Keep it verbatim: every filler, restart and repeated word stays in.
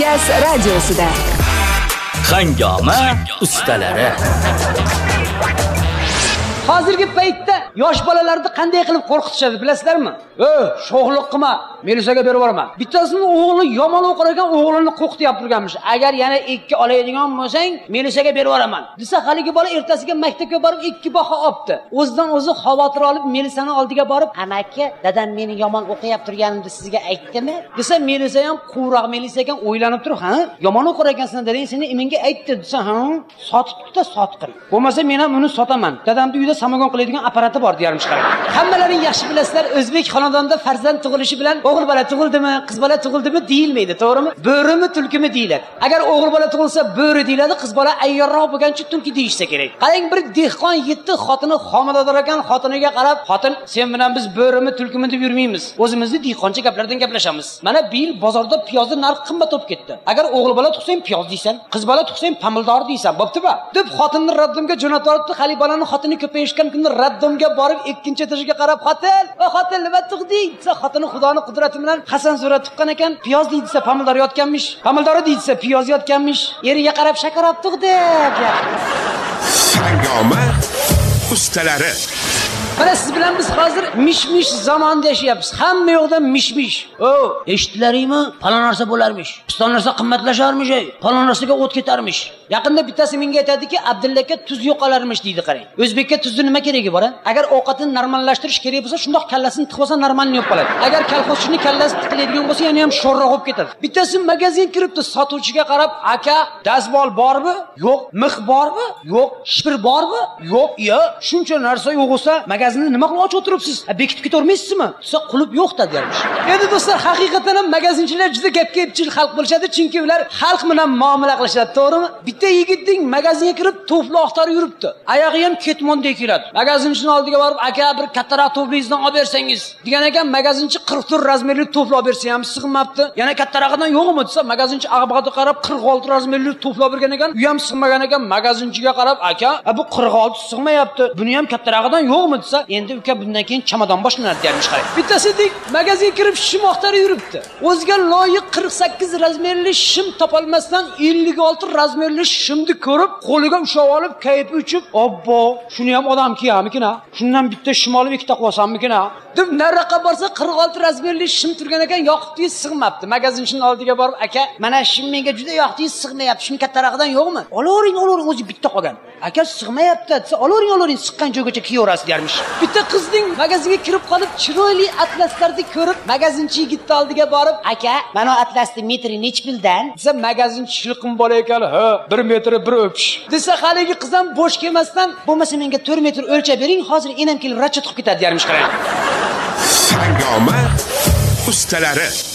Yas radiosida Hangoma ustalari. Hozirgi paytda yosh bolalarni qanday qilib qo'rqitishadi bilasizlarmi? "Ey, sho'xlik qilma, milisaga berib yuboraman." Bittasini o'g'li yomon o'qir ekan, o'g'lini qo'rqitib turganmish. "Agar yana ikki oladigan bo'lsang, milisaga berib yuboraman." Desa, haligi bola ertasiga maktabga borib ikki baho olibdi. O'zidan o'zi xavotir olib, milisani oldiga borib, "Amaki, dadam meni yomon o'qiyap turganimni sizga aytdimi?" Desa, milisa ham quvroq milisa ekan, o'ylanib turib, "Ha, yomon o'qir ekansan, dadang seni menga aytdi." Desa, "Ha, sotibdi-da, sotqin. Bo'lmasa men ham uni sotaman. Dadamning uyda samogon qiladigan apparati bor" deyarmish qarang. Hammalaring yaxshi bilasizlar, o'zbek xonadonida farzand tug'ilishi bilan o'g'il bola tug'ildimi, qiz bola tug'ildimi deyilmaydi, to'g'rimi? Bo'rimi, tulkimi deyiladi. Agar o'g'il bola tug'ilsa bo'ri deyiladi, qiz bola ayyorroq bo'lgancha tulki deyishsa kerak. Qarang, bir dehqon yetti xotini homilador ekan, xotiniga qarab, "Xotin, sen bilan biz bo'rimi, tulkimi deb yurmaymiz. O'zimizni dehqoncha gaplardan gaplashamiz. Mana bu yil bozorda piyozning narxi qimmat bo'lib ketdi. Agar o'g'il bola tug'sang piyoz deysan, qiz bola tug'sang pomidor deysan, bo'pti-ba?" deb xotinni raddimga jo'nataribdi. Xali bolaning xotini ko'payishgan kunda raddomga borib ikkinchi etashiga qarab, "Xotin, o xotin nima tug'ding?" desa, xotini Xudoning qudrati bilan Hasan sura tuqqan ekan, piyoz deydi-sa pomidor yotganmish. Pomidor deydi-sa piyoz yotganmish. Eriga qarab shakarab tug'di. Hangoma ustalari. Mana siz bilan biz hozir mish-mish zamonda yashayapmiz. Hamma yoqda mish-mish. O, eshitdilaringmi? Falon narsa bo'larmish. Piston narsa qimmatlasharmish, falon narsaga o't ketarmish. Yaqinda bittasi menga aytadiki, "Abdulla aka, tuz yo'qolarmish" deydi, qarang. O'zbekka tuzni nima keragi bor? Agar ovqatni normallashtirish kerak bo'lsa, shundoq kallasini tiqib olsa normalni yo'q qoladi. Agar kolxozchining kallasi tiqilaydigan bo'lsa, yana ham sho'rroq bo'lib ketadi. Bittasi magazin kiribdi, sotuvchiga qarab, "Aka, dazmol bormi? Yo'q. Mix bormi? Yo'q. Shpir bormi? Yo'q." "Yo, shuncha narsa yo'q bo'lsa, magazinni nima qilib ochib o'tiribsiz? Bekitib ketavermaysizmi?" desa, "Qulub yo'q"da dermish. Endi do'stlar, haqiqatan ham magazinchilar juda gapga epchil xalq bo'lishadi, chunki ular xalq bilan muomala qilishadi, to'g'rimi? Bitta yigitning magazinga kirib to'fli oqtarib yuribdi. Oyog'i ham ketmondek keladi. Magazinchining oldiga borib, "Aka, bir kattaroq to'flingizdan olib bersangiz" degan ekan, magazinchi qirq to'rt razmerli to'fli olib bersa ham sig'mabdi. Yana kattarog'idan yo'qmi desa, magazinchi ag'bog'iga qarab qirq olti razmerli to'fli olib bergan ekan, u ham sig'magan ekan. Magazinchiga qarab, "Aka, bu qirq olti sig'mayapti. Buni ham kattarog'idan yo'qmi?" desa, "Endi uka, bundan keyin chamadon boshlanadi" dermish qarang. Bittasidek magazinga kirib shim oqtarib yuribdi. O'ziga loyiq qirq sakkiz razmerli shim topolmasdan ellik olti razmerli shimni ko'rib, qo'liga ushlab olib, kayfi uchib, "Obbo, shuni ham odam kiyamikin ha? Shundan bitta shim olib ikkita qo'ysammikin ha?" deb nariroqqa borsa, qirq olti razmerli shim turgan ekan, yoqibdi, sig'mabdi. Magazinchining oldiga borib, "Aka, mana shim menga juda yoqdi, sig'mayapti. Shuni kattarog'idan yo'qmi?" "Olavering, olavering, o'zi bitta qolgan." "Aka, sig'mayapti" desa, "Olavering, olavering, siqqan joygacha kiyaverasiz" dermish. Bitta qizning magazinga kirib qolib, chiroyli atlaslarni ko'rib, magazinchi yigitning oldiga borib, "Aka, mana atlasni metri nech puldan?" desa, magazinchi shilqim bola ekan, "Ha, bir metr bir o'pish" desa, haligi qiz ham bo'sh kelmasdan, "Bo'lmasa menga to'rt metr o'lchab bering, hozir enam kelib ratchet qilib ketadi" dermish qarang. Hangoma ustalari.